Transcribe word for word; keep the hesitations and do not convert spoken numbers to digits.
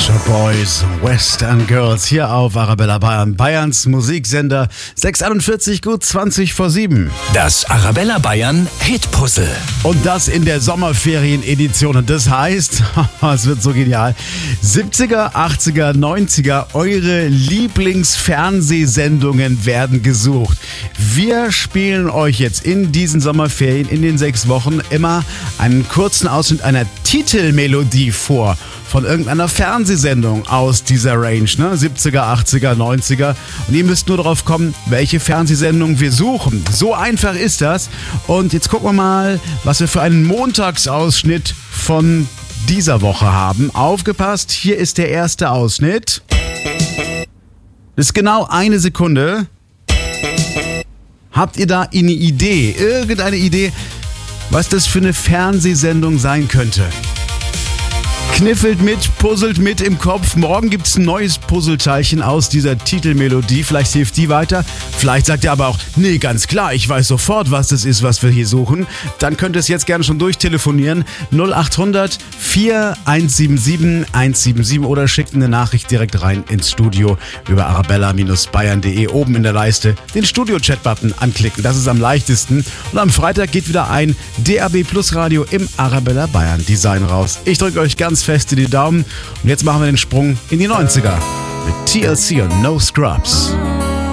Nature Boys, Western Girls hier auf Arabella Bayern, Bayerns Musiksender. sechs Uhr einundvierzig, gut zwanzig vor sieben. Das Arabella Bayern Hitpuzzle. Und das in der Sommerferien-Edition. Und das heißt, es wird so genial, siebziger, achtziger, neunziger, eure Lieblingsfernsehsendungen werden gesucht. Wir spielen euch jetzt in diesen Sommerferien, in den sechs Wochen, immer einen kurzen Ausschnitt einer Titelmelodie vor. Von irgendeiner Fernsehsendung aus dieser Range, ne? siebziger, achtziger, neunziger. Und ihr müsst nur darauf kommen, welche Fernsehsendung wir suchen. So einfach ist das. Und jetzt gucken wir mal, was wir für einen Montagsausschnitt von dieser Woche haben. Aufgepasst, hier ist der erste Ausschnitt. Das ist genau eine Sekunde. Habt ihr da eine Idee, irgendeine Idee, was das für eine Fernsehsendung sein könnte? Kniffelt mit, puzzelt mit im Kopf. Morgen gibt's ein neues Puzzleteilchen aus dieser Titelmelodie. Vielleicht hilft die weiter. Vielleicht sagt ihr aber auch, nee, ganz klar, ich weiß sofort, was das ist, was wir hier suchen. Dann könnt ihr es jetzt gerne schon durchtelefonieren. null acht hundert, vier eins sieben sieben, eins sieben sieben oder schickt eine Nachricht direkt rein ins Studio über arabella Bayern punkt de. Oben in der Leiste den Studio-Chat-Button anklicken. Das ist am leichtesten. Und am Freitag geht wieder ein D A B Plus Radio im Arabella Bayern Design raus. Ich drücke euch ganz fest in die Daumen und jetzt machen wir den Sprung in die neunziger mit T L C und No Scrubs.